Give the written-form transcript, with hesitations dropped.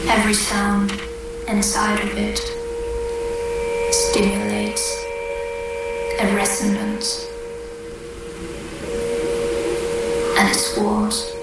Every sound inside of it stimulates a resonance, and it swarms